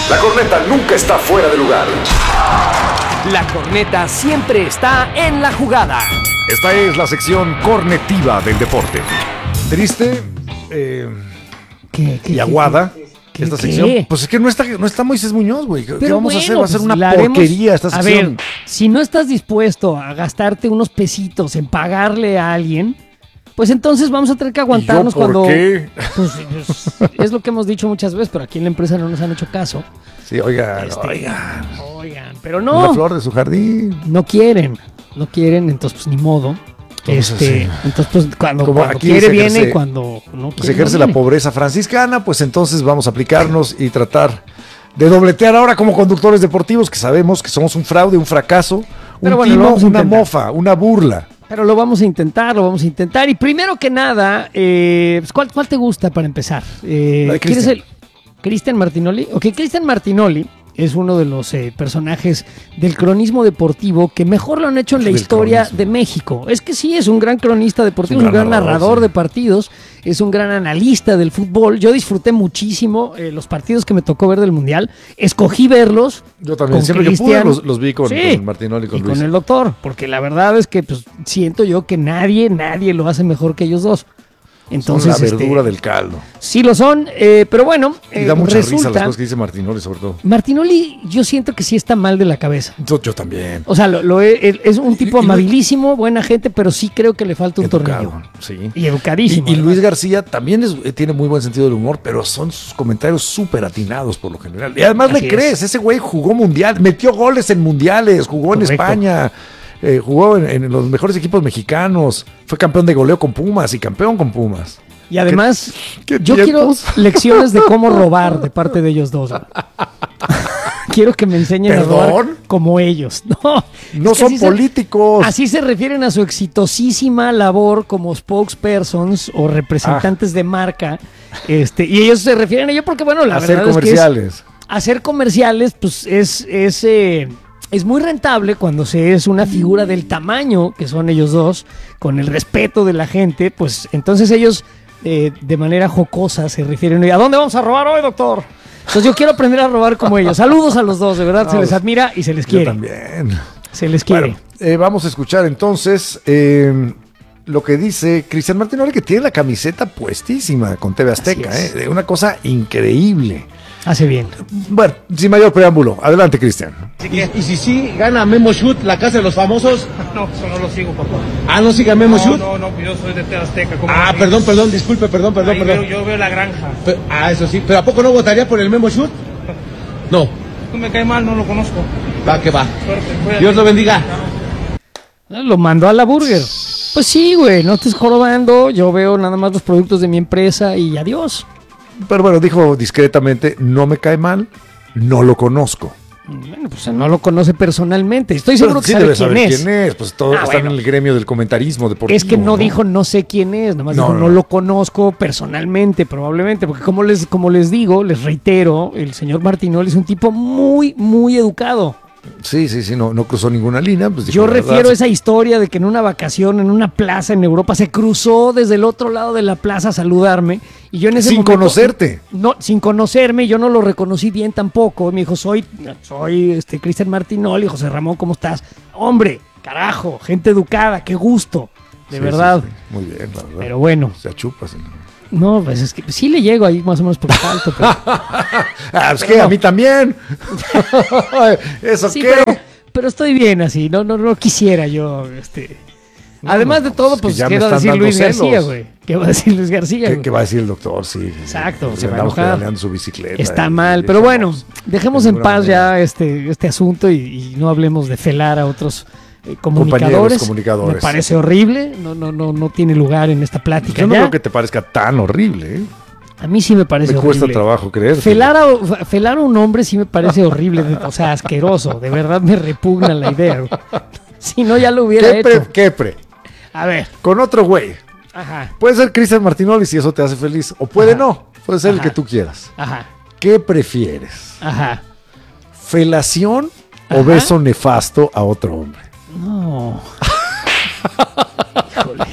La corneta nunca está fuera de lugar. La corneta siempre está en la jugada. Esta es la sección cornetiva del deporte. Triste y aguada. Esta sección, pues es que no está Moisés Muñoz, güey. ¿Qué vamos a hacer? Va a ser una porquería esta sección. A ver, si no estás dispuesto a gastarte unos pesitos en pagarle a alguien, pues entonces vamos a tener que aguantarnos. ¿Por qué? Pues, es lo que hemos dicho muchas veces, pero aquí en la empresa no nos han hecho caso. Sí, oigan, pero no. Una flor de su jardín. No quieren, entonces pues ni modo. Entonces pues cuando quiere viene, cuando no quiere se ejerce no la pobreza franciscana, pues entonces vamos a aplicarnos y tratar de dobletear ahora como conductores deportivos, que sabemos que somos un fraude, un fracaso, un timo, una mofa, una burla. Pero lo vamos a intentar. Y primero que nada, pues, ¿cuál te gusta para empezar? ¿Quieres el Cristian Martinoli? Ok, Cristian Martinoli es uno de los personajes del cronismo deportivo que mejor lo han hecho en la historia de México. Es que sí, es un gran cronista deportivo, es un gran narrador de partidos, es un gran analista del fútbol. Yo disfruté muchísimo los partidos que me tocó ver del Mundial. Escogí verlos. Yo también, siempre que pude los vi con Martinoli y con Luis. Con el doctor, porque la verdad es que pues, siento yo que nadie lo hace mejor que ellos dos. Entonces, son la verdura del caldo. Sí lo son, pero bueno, y da mucha risa las cosas que dice Martinoli, sobre todo. Martinoli, yo siento que sí está mal de la cabeza. Yo también. O sea, es un tipo amabilísimo, buena gente, pero sí creo que le falta un tornillo. Sí. Y educadísimo. Y Luis García también tiene muy buen sentido del humor, pero son sus comentarios súper atinados por lo general. Y además le crees, ese güey jugó mundial, metió goles en mundiales, jugó en España. Jugó en los mejores equipos mexicanos, fue campeón de goleo con Pumas y campeón con Pumas. Y además, yo quiero lecciones de cómo robar de parte de ellos dos. Quiero que me enseñen a robar como ellos. No son políticos. Así se refieren a su exitosísima labor como spokespersons o representantes de marca. Y ellos se refieren a ello porque, bueno, la verdad comerciales. Es que hacer comerciales, pues es muy rentable cuando se es una figura del tamaño que son ellos dos, con el respeto de la gente, pues entonces ellos de manera jocosa se refieren ¿a dónde vamos a robar hoy, doctor? Entonces yo quiero aprender a robar como ellos. Saludos a los dos, de verdad, se les admira y se les quiere. Yo también. Se les quiere. Bueno, vamos a escuchar entonces lo que dice Cristian Martinoli, que tiene la camiseta puestísima con TV Azteca, una cosa increíble. Hace bien. Bueno, sin mayor preámbulo, adelante, Cristian. ¿Y si sí gana Memo Shoot, la casa de los famosos? No, eso no lo sigo, papá. Ah, ¿no sigue Memo Shoot? No, pues yo soy de TV Azteca. Perdón, disculpe, perdón. Yo veo La Granja. Eso sí, pero ¿a poco no votaría por el Memo Shoot? No. No me cae mal, no lo conozco. Va, que va. Suerte, Dios lo bendiga. Lo mandó a la burger. Pues sí, güey, no estés jorobando. Yo veo nada más los productos de mi empresa y adiós. Pero bueno, dijo discretamente, no me cae mal, no lo conozco. Bueno, pues no lo conoce personalmente. Estoy seguro que sabe quién es. Pues todos están en el gremio del comentarismo deportivo. Es que no dijo no sé quién es, nada más dijo no lo conozco personalmente, probablemente, porque como les digo, les reitero, el señor Martinoli es un tipo muy, muy educado. Sí, no cruzó ninguna línea. Pues yo refiero esa historia de que en una vacación, en una plaza en Europa, se cruzó desde el otro lado de la plaza a saludarme. Y yo en ese momento, conocerte. No, sin conocerme, yo no lo reconocí bien tampoco. Me dijo, soy Cristian Martinoli. José Ramón, ¿cómo estás? Hombre, carajo, gente educada, qué gusto. De verdad. Sí. Muy bien, la verdad. Pero bueno. Se achupas. No, pues es que sí le llego ahí más o menos por alto. Pero... es que a mí también. Eso sí, pero estoy bien así. No quisiera yo. Además de todo, pues, ¿qué va a decir Luis García, güey? ¿Qué va a decir Luis García? ¿Qué va a decir el doctor? Sí. Exacto, se va a enojar. Su bicicleta. Está mal, pero bueno, dejemos en paz ya este asunto y no hablemos de felar a otros comunicadores. Me parece horrible, no tiene lugar en esta plática. Yo no creo que te parezca tan horrible, ¿eh? A mí sí me parece horrible. Me cuesta trabajo creer. Felar a un hombre sí me parece horrible, o sea, asqueroso. De verdad me repugna la idea. Si no, ya lo hubiera hecho. A ver. Con otro güey. Ajá. Puede ser Cristian Martinoli si eso te hace feliz. O puede no. Puede ser el que tú quieras. Ajá. ¿Qué prefieres? Ajá. ¿Felación o beso nefasto a otro hombre? No. Híjole.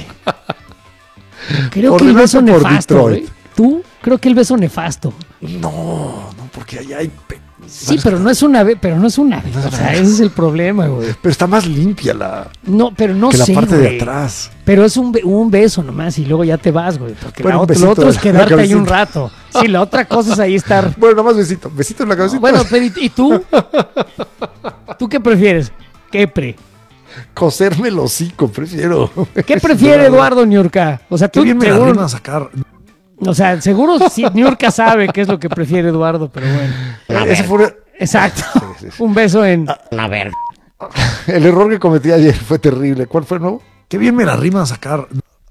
Creo que el beso nefasto. ¿Tú? Creo que el beso nefasto. No, porque ahí hay Sí, pero no es un ave, O sea, ese es el problema, güey. Pero está más limpia la... No, pero no que sé, la parte güey. de atrás. Pero es un beso nomás y luego ya te vas, güey. Porque Bueno, lo otro es quedarte ahí un cabecita. rato. Sí, la otra cosa es ahí estar... Bueno, nomás besito. Besito en la cabecita. Bueno, pero ¿y tú? ¿Tú qué prefieres? Coserme el hocico, prefiero. ¿Qué prefiere Eduardo Niurka? O sea, Qué tú bien me la seguro... rima a sacar. O sea, seguro sí, Niurka sabe qué es lo que prefiere Eduardo, pero bueno. Ese fue Exacto. Sí. Un beso en... el error que cometí ayer. Fue terrible. ¿Cuál fue el nuevo? Qué bien me la rima a sacar.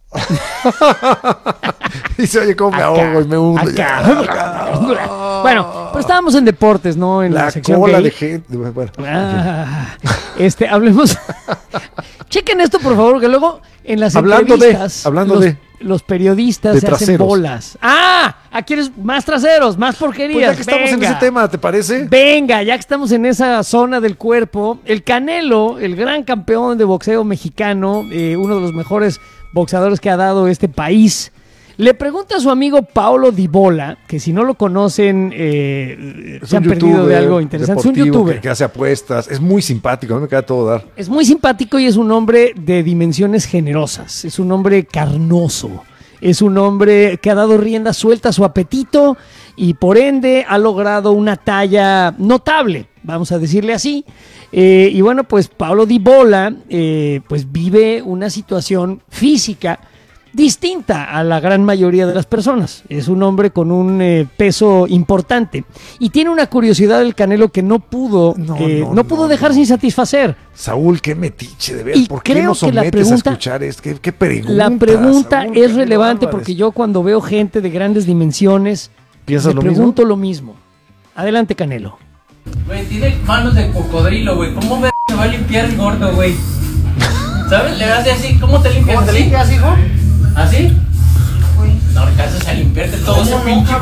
Dice, oye, cómo me ahogo y me hundo. Bueno, pero estábamos en deportes, ¿no? En la sección cola gay. de gente. Bueno. Hablemos. Chequen esto, por favor, que luego en las Hablando entrevistas de los periodistas de se hacen traseros. bolas. ¿Aquí eres más traseros, más porquerías? Pues ya que estamos en ese tema, ¿te parece? Venga, ya que estamos en esa zona del cuerpo, el Canelo, el gran campeón de boxeo mexicano, uno de los mejores boxeadores que ha dado este país, le pregunta a su amigo Paulo Dybala, que si no lo conocen, se han perdido de algo interesante. Es un youtuber que hace apuestas. Es muy simpático, a mí me queda todo dar. Es muy simpático y es un hombre de dimensiones generosas. Es un hombre carnoso. Es un hombre que ha dado rienda suelta a su apetito y por ende ha logrado una talla notable, vamos a decirle así. Y bueno, pues Paulo Dybala pues vive una situación física distinta a la gran mayoría de las personas. Es un hombre con un peso importante y tiene una curiosidad del Canelo que no pudo dejar sin satisfacer. Saúl, qué metiche, de ver. Y ¿Por qué creo no que la sometes pregunta- a escuchar esto? ¿Qué pregunta? La pregunta Saúl? es Canelo relevante Álvarez. porque yo cuando veo gente de grandes dimensiones ¿Piensas me lo pregunto lo mismo. Adelante, Canelo. Güey, tiene manos de cocodrilo, güey. ¿Cómo se va a limpiar el gordo, güey? ¿Sabes? Le hace así. ¿Cómo te limpias? ¿Te limpias así, güey? ¿Así? No alcanzas a limpiarte todo ese pinche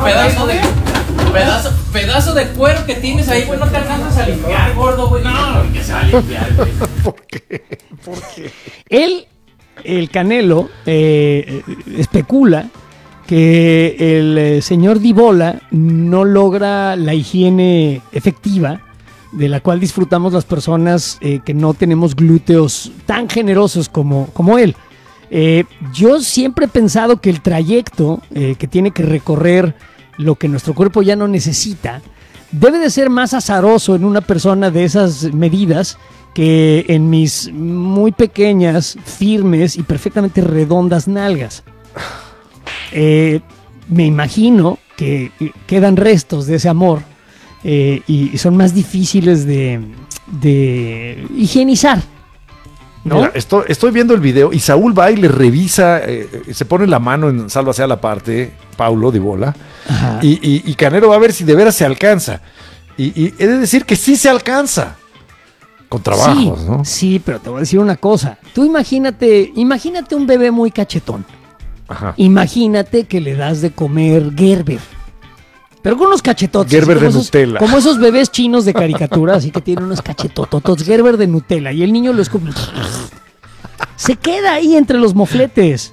pedazo de cuero que tienes ahí, güey. No te alcanzas a limpiar, gordo, güey. No, que se va a limpiar, güey. ¿Por qué? El Canelo especula que el señor Dybala no logra la higiene efectiva de la cual disfrutamos las personas que no tenemos glúteos tan generosos como él. Yo siempre he pensado que el trayecto que tiene que recorrer lo que nuestro cuerpo ya no necesita debe de ser más azaroso en una persona de esas medidas que en mis muy pequeñas, firmes y perfectamente redondas nalgas. Me imagino que quedan restos de ese amor y son más difíciles de higienizar, ¿no? Mira, estoy viendo el video y Saúl va y le revisa, se pone la mano en sálvase a la parte, Paulo Dybala, y Canelo va a ver si de veras se alcanza. Y he de decir que sí se alcanza. Con trabajos, sí, ¿no? Sí, pero te voy a decir una cosa. Tú imagínate un bebé muy cachetón. Ajá. Imagínate que le das de comer Gerber. Pero con unos cachetotes. Gerber como de Nutella. Como esos bebés chinos de caricatura, así que tienen unos cachetototos. Gerber de Nutella. Y el niño lo escupe. Se queda ahí entre los mofletes.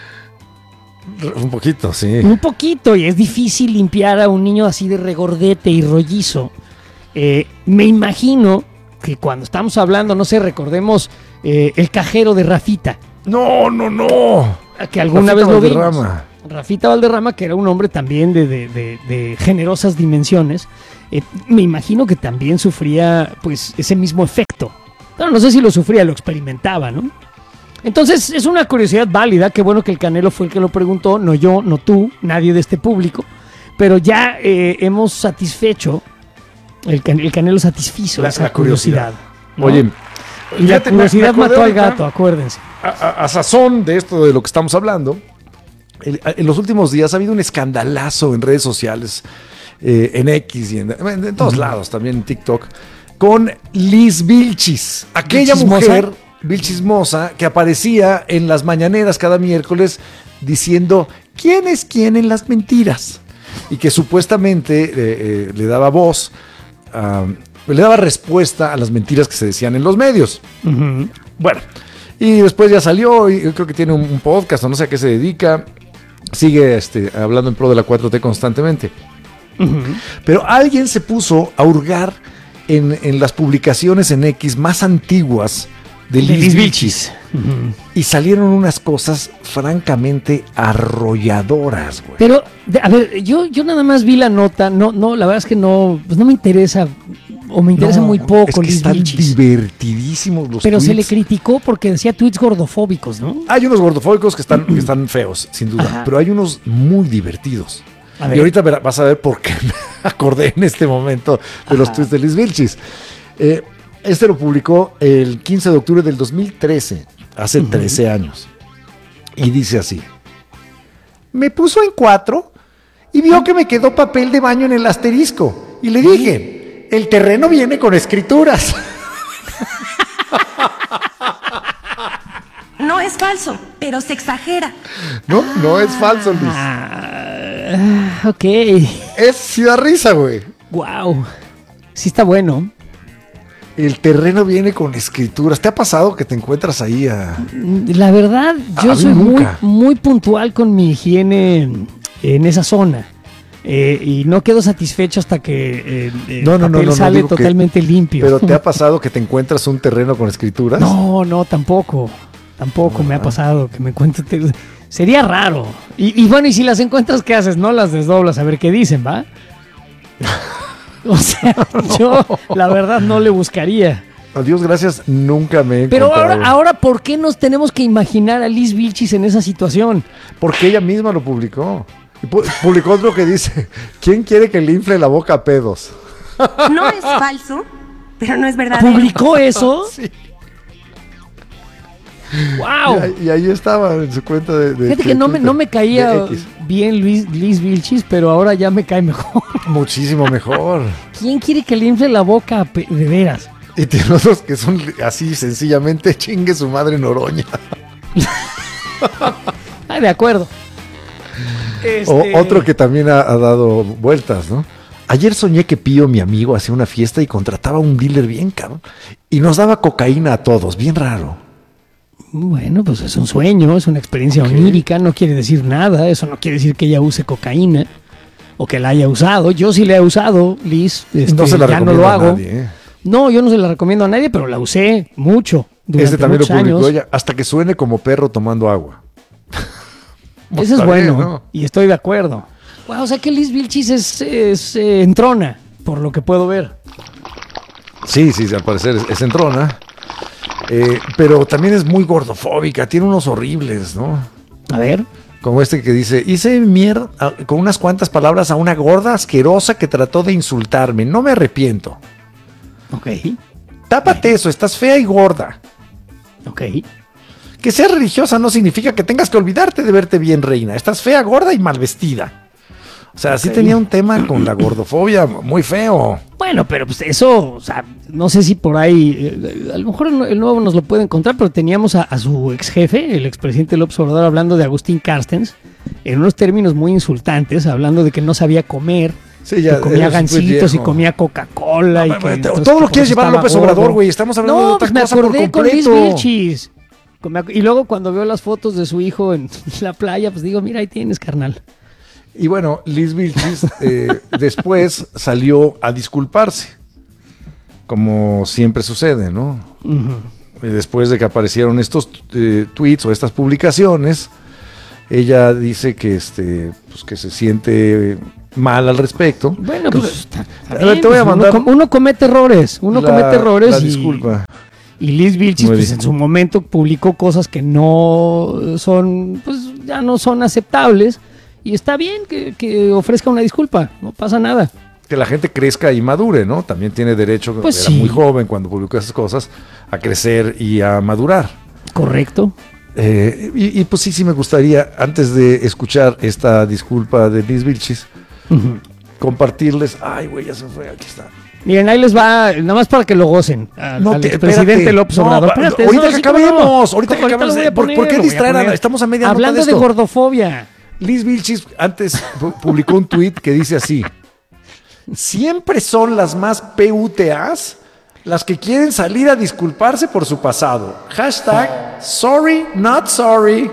Un poquito, sí. Un poquito. Y es difícil limpiar a un niño así de regordete y rollizo. Me imagino que cuando estamos hablando, no sé, recordemos el cajero de Rafita. No. Que alguna Rafita vez lo Valderrama. vimos. Rafita Valderrama, que era un hombre también de generosas dimensiones, me imagino que también sufría pues ese mismo efecto. Pero no sé si lo sufría, lo experimentaba, ¿no? Entonces es una curiosidad válida, qué bueno que el Canelo fue el que lo preguntó, no yo, no tú, nadie de este público, pero ya hemos satisfecho, el Canelo satisfizo esa curiosidad. ¿no? Oye, y la fíjate, curiosidad me acordé mató al ahorita, gato, acuérdense. A sazón de esto de lo que estamos hablando, en los últimos días ha habido un escandalazo en redes sociales, en X y en todos lados, también en TikTok, con Liz Vilchis, aquella ¿Vilchismosa? mujer vilchismosa que aparecía en las mañaneras cada miércoles diciendo quién es quién en las mentiras y que supuestamente le daba voz, le daba respuesta a las mentiras que se decían en los medios. Uh-huh. Bueno, y después ya salió y creo que tiene un podcast o no sé a qué se dedica. Sigue hablando en pro de la 4T constantemente. Pero alguien se puso a hurgar en las publicaciones en X más antiguas de Liz Vilchis. Y salieron unas cosas francamente arrolladoras, güey. Pero, a ver, yo nada más vi la nota, no, la verdad es que no, pues no me interesa, o me interesa muy poco. Es que Liz están Vilchis. divertidísos los Pero tweets. se le criticó porque decía tweets gordofóbicos, ¿no? Hay unos gordofóbicos que están feos, sin duda, Ajá. pero hay unos muy divertidos. A ver. Y ahorita vas a ver por qué me acordé en este momento de los tweets de Liz Vilchis. Este lo publicó el 15 de octubre del 2013, hace 13 años. Y dice así: me puso en 4 y vio que me quedó papel de baño en el asterisco. Y le dije, el terreno viene con escrituras. No es falso, pero se exagera. No es falso, Luis. Ok. Sí da risa, güey. Wow. Sí está bueno. El terreno viene con escrituras. ¿Te ha pasado que te encuentras ahí La verdad, yo A mí soy nunca. muy puntual con mi higiene en esa zona. Y no quedo satisfecho hasta que el papel sale digo que- totalmente limpio. Pero ¿te ha pasado que te encuentras un terreno con escrituras? No, tampoco. Tampoco me ha pasado que me encuentre. Sería raro. Y bueno, y si las encuentras, ¿qué haces? No las desdoblas a ver qué dicen, ¿va? O sea, yo la verdad no le buscaría. A Dios gracias, nunca me he Pero encontrado. ahora, ¿por qué nos tenemos que imaginar a Liz Vilchis en esa situación? Porque ella misma lo publicó. Y publicó otro que dice: ¿quién quiere que le infle la boca a pedos? No es falso, pero no es verdad. ¿Publicó eso? Sí. ¡Wow! Y ahí estaba en su cuenta de Fíjate que no me caía de X. bien Liz Vilchis, pero ahora ya me cae mejor. Muchísimo mejor. ¿Quién quiere que le infle la boca de veras? Y tiene otros que son así sencillamente: chingue su madre Noroña. Ah, de acuerdo. O otro que también ha dado vueltas, ¿no? Ayer soñé que Pío, mi amigo, hacía una fiesta y contrataba a un dealer bien cabrón y nos daba cocaína a todos, bien raro. Bueno, pues es un sueño, es una experiencia onírica, no quiere decir nada, eso no quiere decir que ella use cocaína o que la haya usado. Yo sí la he usado, Liz, No se la ya no recomiendo lo a hago. nadie, ¿eh? No, yo no se la recomiendo a nadie, pero la usé mucho durante Este también lo muchos publicó años. ella, hasta que suene como perro tomando agua. Eso es Está bueno, bien, ¿no? y estoy de acuerdo. Wow, o sea que Liz Vilchis es entrona, por lo que puedo ver. Sí, al parecer es entrona. Pero también es muy gordofóbica, tiene unos horribles, ¿no? A ver. Como este que dice: hice mierda con unas cuantas palabras a una gorda asquerosa que trató de insultarme. No me arrepiento. Ok. Tápate eso, estás fea y gorda. Ok. Que seas religiosa no significa que tengas que olvidarte de verte bien, reina. Estás fea, gorda y mal vestida. O sea, sí tenía un tema con la gordofobia muy feo. Bueno, pero pues eso, o sea, no sé si por ahí, a lo mejor el nuevo nos lo puede encontrar, pero teníamos a su ex jefe, el expresidente López Obrador, hablando de Agustín Carstens, en unos términos muy insultantes, hablando de que no sabía comer, Sí, ya, que comía eres un gancitos y viejo. comía Coca-Cola. No, y que todo entonces, lo por quieres eso llevar a estaba López gordo. Obrador, güey. Estamos hablando de No, otra pues me cosa por acordé con Liz completo. Vilchis. Y luego cuando veo las fotos de su hijo en la playa, pues digo, mira, ahí tienes, carnal. Y bueno, Liz Vilchis después salió a disculparse, como siempre sucede, ¿no? Después de que aparecieron estos tweets o estas publicaciones, ella dice que pues que se siente mal al respecto. Bueno, pues está A ver, bien, te voy a pues, mandar uno comete errores, la disculpa. Y Liz Vilchis, Muy pues bien. en su momento publicó cosas que no son, pues ya no son aceptables. Y está bien que ofrezca una disculpa, no pasa nada. Que la gente crezca y madure, ¿no? También tiene derecho, Pues era sí. muy joven cuando publicó esas cosas, a crecer y a madurar. Correcto. Y pues sí me gustaría, antes de escuchar esta disculpa de Liz Vilchis, compartirles. Ay, güey, ya se fue, aquí está. Miren, ahí les va, nada más para que lo gocen. Al presidente espérate. López No, Obrador. ahorita eso que sí, acabemos, ¿cómo ahorita que lo acabemos. voy a ¿Por qué poner, lo voy a distraer? poner. Estamos a media nota Hablando de de esto. gordofobia. Liz Vilchis antes publicó un tuit que dice así: siempre son las más PUTAs las que quieren salir a disculparse por su pasado. Hashtag sorry, not sorry.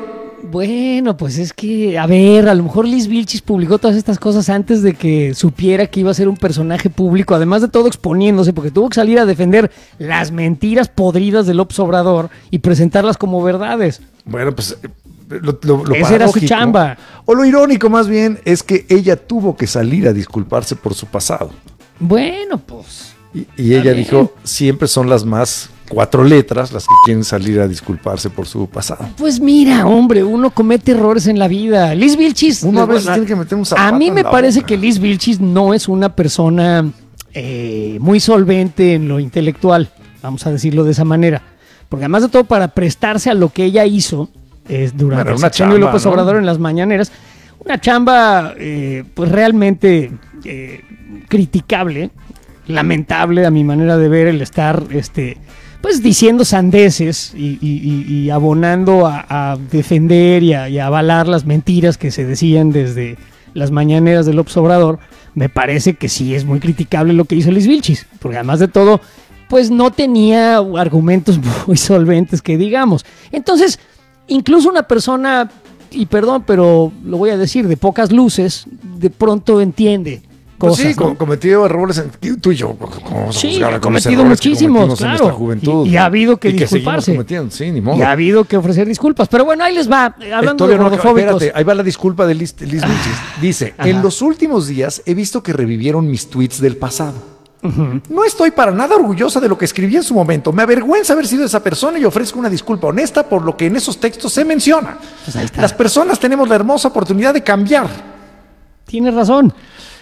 Bueno, pues es que, a ver, a lo mejor Liz Vilchis publicó todas estas cosas antes de que supiera que iba a ser un personaje público, además de todo exponiéndose, porque tuvo que salir a defender las mentiras podridas de López Obrador y presentarlas como verdades. Bueno, pues lo esa era su chamba. O lo irónico más bien es que ella tuvo que salir a disculparse por su pasado. Bueno, pues... Y ella dijo, siempre son las más 4 letras las que quieren salir a disculparse por su pasado. Pues mira, hombre, uno comete errores en la vida. Liz Vilchis... Uno a veces tiene que meter un zapato A mí me en la parece boca. que Liz Vilchis no es una persona muy solvente en lo intelectual, vamos a decirlo de esa manera. Porque además de todo, para prestarse a lo que ella hizo durante el sexenio de López Obrador en las mañaneras, una chamba pues realmente criticable, lamentable a mi manera de ver, el estar pues diciendo sandeces y abonando a defender y a avalar las mentiras que se decían desde las mañaneras de López Obrador. Me parece que sí es muy criticable lo que hizo Liz Vilchis, porque además de todo, pues no tenía argumentos muy solventes que digamos. Entonces, incluso una persona, y perdón, pero lo voy a decir, de pocas luces, de pronto entiende cosas, pues sí, ¿no? cometido errores, tú y yo. Sí, ha cometido muchísimos, claro. En nuestra juventud, y ha habido que y disculparse. Sí, ni modo. Y ha habido que ofrecer disculpas. Pero bueno, ahí les va. Hablando de gordofóbicos. Espérate, ahí va la disculpa de Liz Vilchis. Dice, en los últimos días he visto que revivieron mis tweets del pasado. No estoy para nada orgullosa de lo que escribí en su momento. Me avergüenza haber sido esa persona y ofrezco una disculpa honesta por lo que en esos textos se menciona. Pues ahí está. Las personas tenemos la hermosa oportunidad de cambiar. Tienes razón.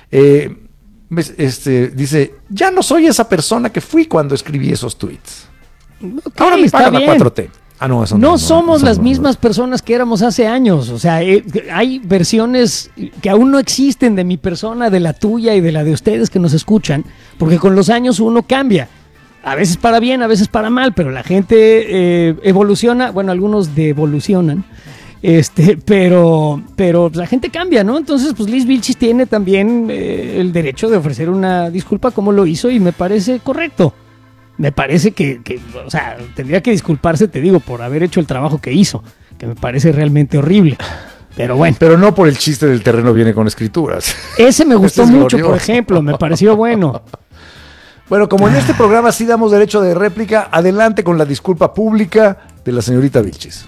Dice, ya no soy esa persona que fui cuando escribí esos tweets. Okay, Ahora me pagan bien. la 4T. Ah, no, eso no somos las mismas personas que éramos hace años. O sea, hay versiones que aún no existen de mi persona, de la tuya y de la de ustedes que nos escuchan, porque con los años uno cambia. A veces para bien, a veces para mal, pero la gente evoluciona. Bueno, algunos devolucionan. Pero la gente cambia, ¿no? Entonces, pues Liz Vilchis tiene también el derecho de ofrecer una disculpa como lo hizo y me parece correcto. Me parece que, o sea, tendría que disculparse, te digo, por haber hecho el trabajo que hizo, que me parece realmente horrible. Pero bueno. Pero no por el chiste del terreno viene con escrituras. Ese me gustó mucho, glorioso. por ejemplo, me pareció bueno. Bueno, como en este programa sí damos derecho de réplica, adelante con la disculpa pública de la señorita Vilchis.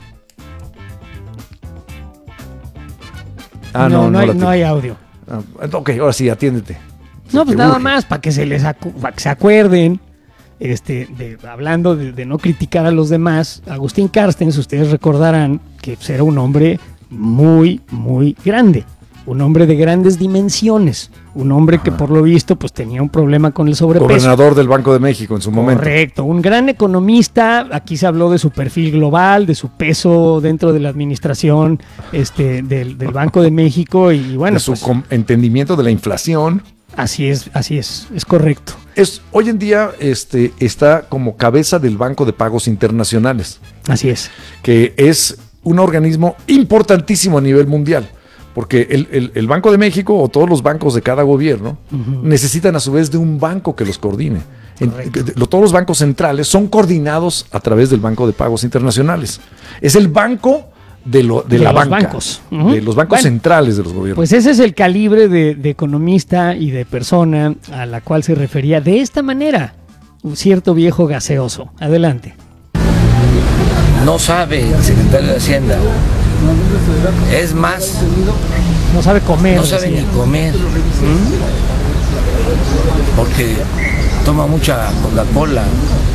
No hay audio. Ok, ahora sí, atiéndete. No, pues Te nada urge. más, para que se acuerden, hablando de no criticar a los demás, Agustín Carstens, ustedes recordarán que pues, era un hombre muy, muy grande, un hombre de grandes dimensiones, un hombre que por lo visto pues tenía un problema con el sobrepeso. Gobernador del Banco de México en su momento. Correcto, un gran economista. Aquí se habló de su perfil global, de su peso dentro de la administración del Banco de México y bueno, de su pues, entendimiento de la inflación. así es correcto. Hoy en día está como cabeza del Banco de Pagos Internacionales, Así es. que es un organismo importantísimo a nivel mundial, porque el Banco de México o todos los bancos de cada gobierno necesitan a su vez de un banco que los coordine. Todos los bancos centrales son coordinados a través del Banco de Pagos Internacionales. Es el banco de la los banca, bancos. de los bancos centrales de los gobiernos. Pues ese es el calibre de economista y de persona a la cual se refería de esta manera un cierto viejo gaseoso. Adelante. No sabe el secretario de Hacienda. Es más, No sabe comer. no sabe ni decía. comer. Porque toma mucha Coca-Cola,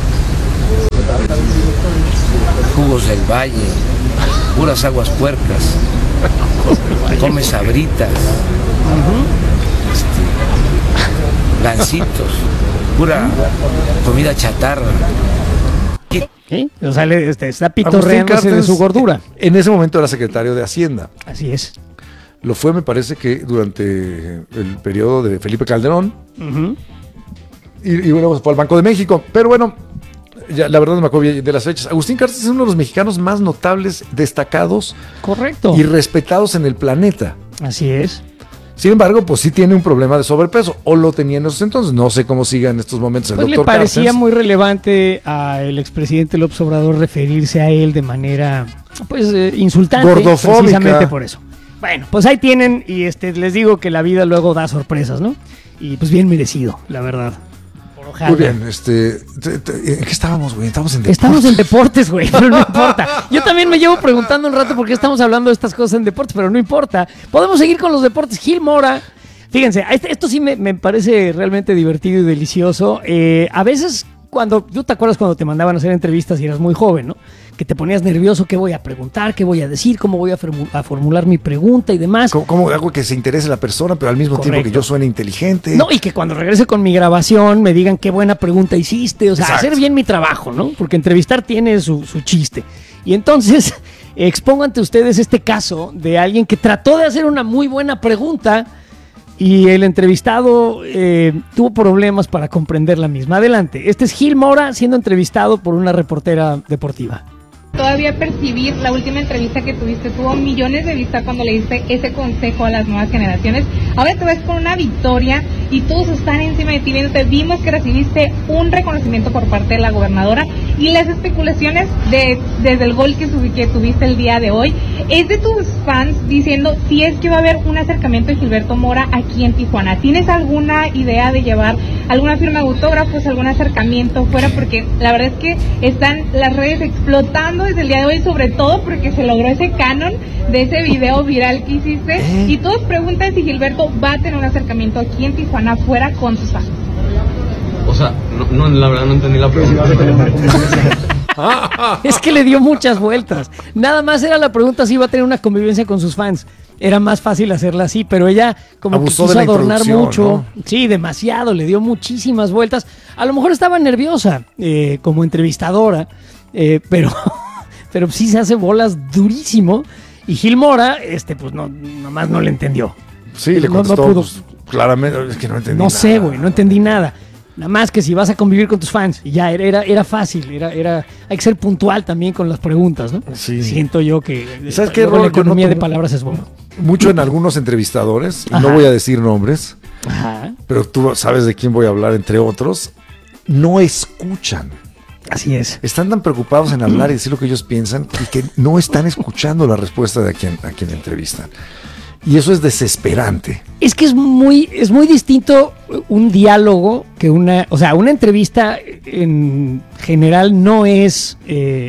jugos del valle, puras aguas puercas, come sabritas, gancitos, pura comida chatarra. ¿Sí? O sea, está Agustín pitorreándose de Carstens, su gordura. En ese momento era secretario de Hacienda. Así es. Lo fue, me parece que durante el periodo de Felipe Calderón. Y luego fue al Banco de México. Pero bueno, ya, la verdad no me acuerdo bien de las fechas. Agustín Carstens es uno de los mexicanos más notables, destacados Correcto. y respetados en el planeta. Así es. Sin embargo, pues sí tiene un problema de sobrepeso, o lo tenía en esos entonces. No sé cómo siga en estos momentos el pues doctor le parecía Carstens. muy relevante al expresidente López Obrador referirse a él de manera, pues, insultante. Gordofóbica. Precisamente por eso. Bueno, pues ahí tienen, y les digo que la vida luego da sorpresas, ¿no? Y pues bien merecido, la verdad. Ojalá. Muy bien, ¿en qué estábamos, güey? Estamos en deportes. Estamos en deportes, güey, pero no importa. Yo también me llevo preguntando un rato por qué estamos hablando de estas cosas en deportes, pero no importa. Podemos seguir con los deportes. Gil Mora, fíjense, esto sí me parece realmente divertido y delicioso. A veces, ¿tú te acuerdas cuando te mandaban a hacer entrevistas y eras muy joven, ¿no? Que te ponías nervioso, qué voy a preguntar, qué voy a decir, cómo voy a formular mi pregunta y demás. ¿Cómo hago que se interese la persona, pero al mismo tiempo que yo suene inteligente? No, y que cuando regrese con mi grabación me digan qué buena pregunta hiciste, o sea, hacer bien mi trabajo, ¿no? Porque entrevistar tiene su chiste. Y entonces expongo ante ustedes este caso de alguien que trató de hacer una muy buena pregunta y el entrevistado tuvo problemas para comprender la misma. Adelante, este es Gil Mora siendo entrevistado por una reportera deportiva. Todavía percibir la última entrevista que tuviste, tuvo millones de vistas cuando le diste ese consejo a las nuevas generaciones. Ahora te ves con una victoria y todos están encima de ti viéndote. Vimos que recibiste un reconocimiento por parte de la gobernadora y las especulaciones desde el gol que tuviste el día de hoy es de tus fans diciendo si es que va a haber un acercamiento de Gilberto Mora aquí en Tijuana. ¿Tienes alguna idea de llevar alguna firma de autógrafos, algún acercamiento fuera? Porque la verdad es que están las redes explotando desde el día de hoy, sobre todo porque se logró ese canon de ese video viral que hiciste y todos preguntan si Gilberto va a tener un acercamiento aquí en Tijuana fuera con sus fans. O sea, no, la verdad no entendí la pregunta. Es que le dio muchas vueltas. Nada más era la pregunta si iba a tener una convivencia con sus fans. Era más fácil hacerla así, pero ella como abusó que quiso de la adornar mucho. ¿No? Sí, demasiado, le dio muchísimas vueltas. A lo mejor estaba nerviosa como entrevistadora, pero sí se hace bolas durísimo. Y Gil Mora, pues nomás no le entendió. Sí, le contestó, no pudo. Pues, claramente, es que no entendí nada. No sé, güey, no entendí nada. Nada más que si vas a convivir con tus fans. Y ya, era fácil. Hay que ser puntual también con las preguntas, ¿no? Sí. Siento yo que ¿sabes qué, la economía de palabras es bueno. Mucho en algunos entrevistadores, y no voy a decir nombres, pero tú sabes de quién voy a hablar, entre otros, no escuchan. Así es. Están tan preocupados en hablar y decir lo que ellos piensan y que no están escuchando la respuesta de a quien entrevistan. Y eso es desesperante. Es que es muy distinto un diálogo que una entrevista en general no es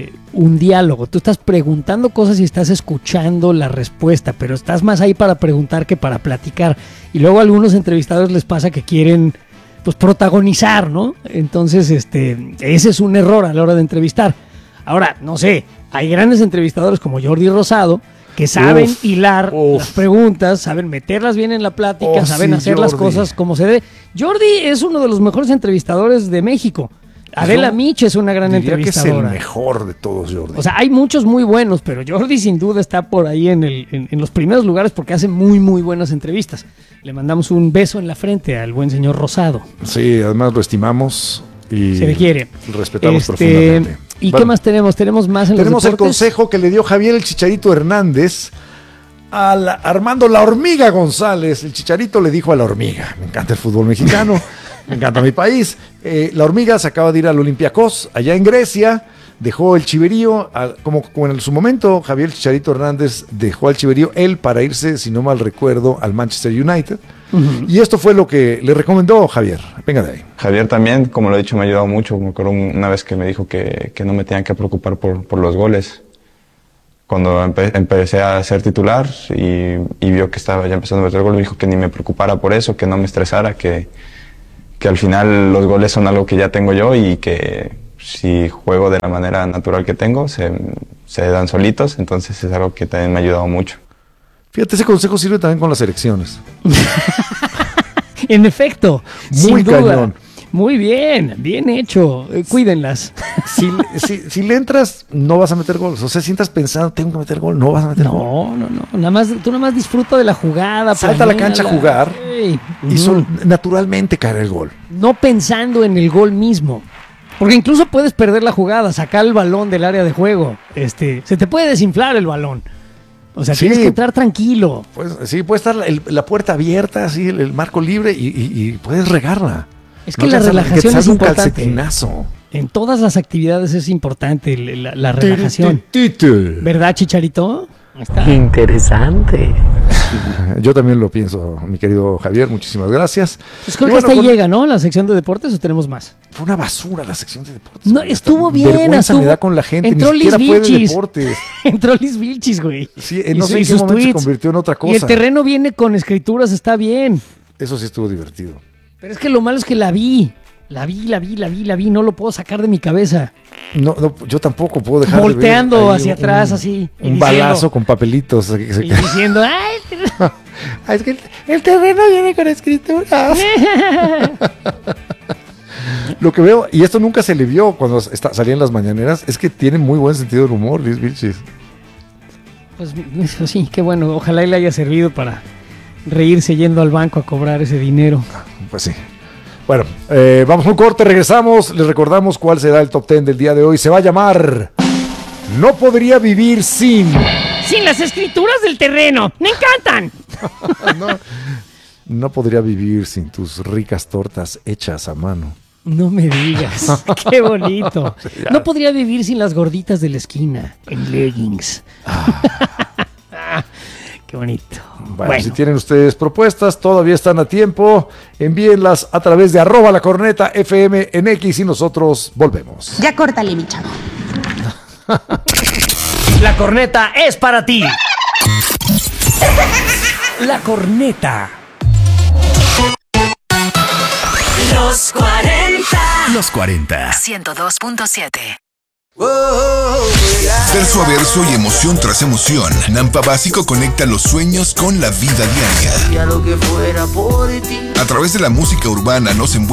un diálogo. Tú estás preguntando cosas y estás escuchando la respuesta, pero estás más ahí para preguntar que para platicar. Y luego a algunos entrevistadores les pasa que quieren pues protagonizar, ¿no? Entonces, ese es un error a la hora de entrevistar. Ahora, no sé, hay grandes entrevistadores como Jordi Rosado que saben hilar las preguntas, saben meterlas bien en la plática, saben hacer Jordi. Las cosas como se debe. Jordi es uno de los mejores entrevistadores de México. Adela Miche es una gran entrevistadora. Que es el mejor de todos, Jordi. O sea, hay muchos muy buenos, pero Jordi sin duda está por ahí en los primeros lugares porque hace muy, muy buenas entrevistas. Le mandamos un beso en la frente al buen señor Rosado. Sí, además lo estimamos y se le quiere. Respetamos profundamente. ¿Y qué más tenemos? ¿Tenemos más en los deportes? Tenemos el consejo que le dio Javier el Chicharito Hernández a Armando La Hormiga González. El Chicharito le dijo a La Hormiga: me encanta el fútbol mexicano, me encanta mi país. La Hormiga se acaba de ir al Olympiacos, allá en Grecia. Dejó el Chiverío, como en su momento Javier Chicharito Hernández dejó al Chiverío, él para irse, si no mal recuerdo, al Manchester United. Y esto fue lo que le recomendó Javier. Venga de ahí. Javier también, como lo he dicho, me ha ayudado mucho. Me acuerdo una vez que me dijo que no me tenían que preocupar por los goles. Cuando empecé a ser titular y vio que estaba ya empezando a meter goles, me dijo que ni me preocupara por eso, que no me estresara, que al final los goles son algo que ya tengo yo y que si juego de la manera natural que tengo, se dan solitos. Entonces es algo que también me ha ayudado mucho. Fíjate, ese consejo sirve también con las elecciones. En efecto, muy cañón. Muy bien, bien hecho. Cuídenlas. Si le entras, no vas a meter goles. O sea, si estás pensando, tengo que meter gol, no vas a meter gol. No. Tú nada más disfruta de la jugada. Salta a la cancha a jugar y naturalmente cae el gol. No pensando en el gol mismo. Porque incluso puedes perder la jugada, sacar el balón del área de juego. Se te puede desinflar el balón. O sea, tienes que entrar tranquilo. Pues, sí, puede estar la puerta abierta, así, el marco libre y puedes regarla. Es que la relajación es importante. Un calcetinazo. En todas las actividades es importante la relajación. ¿Verdad, Chicharito? Está. Interesante. Yo también lo pienso, mi querido Javier. Muchísimas gracias. Pues creo que hasta ahí llega, ¿no? La sección de deportes, ¿o tenemos más? Fue una basura la sección de deportes. No, estuvo bien. Vergüenza me da con la gente. Entró ni siquiera Liz fue de Vilchis. deportes. Entró Liz Vilchis, güey. Sí, no sé en qué momento se convirtió en otra cosa. Y el terreno viene con escrituras, está bien. Eso sí estuvo divertido. Pero es que lo malo es que la vi. La vi, no lo puedo sacar de mi cabeza. No, yo tampoco puedo dejar volteando de ver hacia atrás así. Un balazo con papelitos. Y diciendo, ¡ay! Es que el terreno viene con escrituras. Lo que veo, y esto nunca se le vio cuando salía en las mañaneras, es que tiene muy buen sentido del humor, Liz Vilchis. Pues eso sí, qué bueno. Ojalá le haya servido para reírse yendo al banco a cobrar ese dinero. Pues sí. Bueno, vamos a un corte, regresamos. Les recordamos cuál será el top 10 del día de hoy. Se va a llamar No podría vivir sin las escrituras del terreno. ¡Me encantan! No podría vivir sin tus ricas tortas hechas a mano. No me digas. ¡Qué bonito! No podría vivir sin las gorditas de la esquina en leggings. Qué bonito. Bueno, si tienen ustedes propuestas, todavía están a tiempo. Envíenlas a través de @lacornetafm en X y nosotros volvemos. Ya córtale, mi chavo. La corneta es para ti. La corneta. Los 40. Los 40. 102.7. Verso a verso y emoción tras emoción, Nampa Básico conecta los sueños con la vida diaria. A través de la música urbana nos envuelve